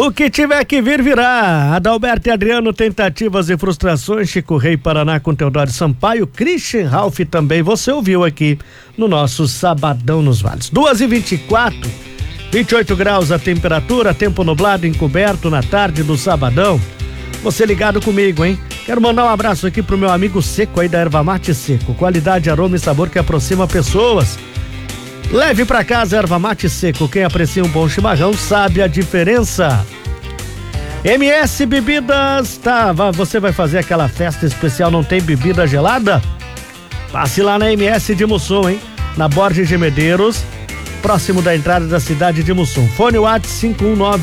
O que tiver que vir, virá. Adalberto e Adriano, tentativas e frustrações. Chico Rei, Paraná com Teodoro Sampaio. Christian Ralph também, você ouviu aqui no nosso Sabadão nos Vales. 2h24, 28 graus a temperatura, tempo nublado, encoberto na tarde do Sabadão. Você ligado comigo, hein? Quero mandar um abraço aqui pro meu amigo Seco aí da Erva Mate Seco. Qualidade, aroma e sabor que aproxima pessoas. Leve pra casa Erva Mate Seco. Quem aprecia um bom chimarrão sabe a diferença. MS Bebidas, tá? Você vai fazer aquela festa especial, não tem bebida gelada? Passe lá na MS de Mussum, hein? Na Borges de Medeiros, próximo da entrada da cidade de Mussum. Fone WhatsApp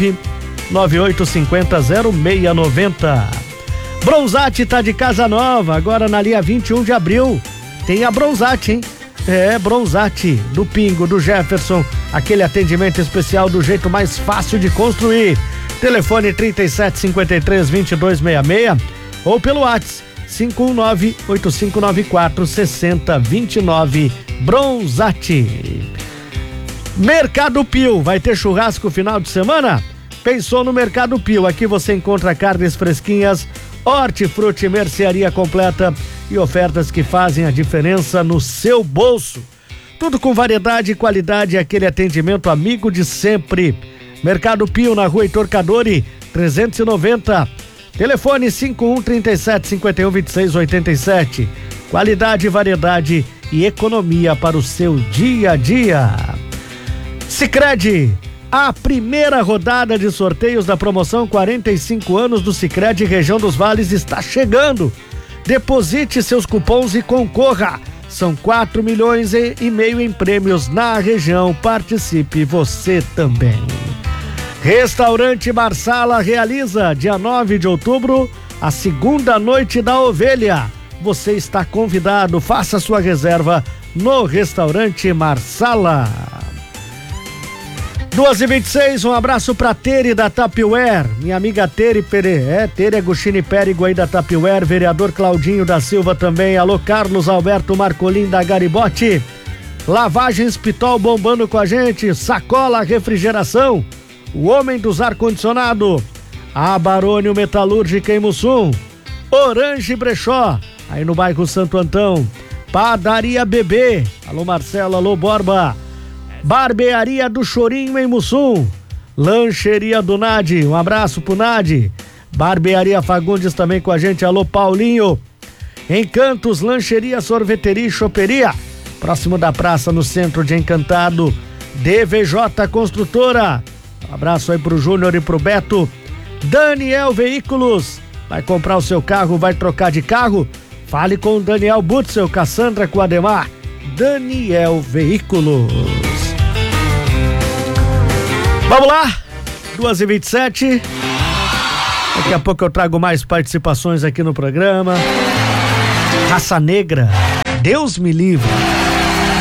519-9850-0690. Bronzate tá de casa nova, agora na linha 21 de abril. Tem a Bronzate, hein? É, Bronzate, do Pingo, do Jefferson, aquele atendimento especial do jeito mais fácil de construir. Telefone 3753-2266 ou pelo WhatsApp 519-8594-6029. Bronzate. Mercado Pio, vai ter churrasco final de semana? Pensou no Mercado Pio, aqui você encontra carnes fresquinhas, hortifruti, mercearia completa e ofertas que fazem a diferença no seu bolso. Tudo com variedade e qualidade, aquele atendimento amigo de sempre. Mercado Pio, na rua Heitor Cadori, 390. Telefone 5137-512687. Qualidade, variedade e economia para o seu dia a dia. Sicredi, a primeira rodada de sorteios da promoção 45 anos do Sicredi Região dos Vales está chegando. Deposite seus cupons e concorra. São 4,5 milhões em prêmios na região. Participe você também. Restaurante Marsala realiza dia 9 de outubro a segunda noite da ovelha. Você está convidado, faça sua reserva no Restaurante Marsala. 2h26, um abraço pra Tere da Tapware, minha amiga Tere Tere Agostini Périgo aí da Tapware, vereador Claudinho da Silva também, alô Carlos Alberto Marcolin da Garibote, Lavagens Pitol bombando com a gente, Sacola Refrigeração, o homem dos ar-condicionado, a Barônio Metalúrgica em Mussum, Orange Brechó, aí no bairro Santo Antão, Padaria Bebê, alô Marcelo, alô Borba, Barbearia do Chorinho em Mussum, Lancheria do Nadi, um abraço pro Nadi, Barbearia Fagundes também com a gente, alô Paulinho, Encantos, Lancheria, Sorveteria e Choperia, próximo da praça no centro de Encantado, DVJ Construtora, um abraço aí pro Júnior e pro Beto, Daniel Veículos, vai comprar o seu carro, vai trocar de carro? Fale com o Daniel Butzel, Cassandra com Ademar, Daniel Veículos. Vamos lá, 2h27. Daqui a pouco eu trago mais participações aqui no programa. Raça Negra, Deus me livre.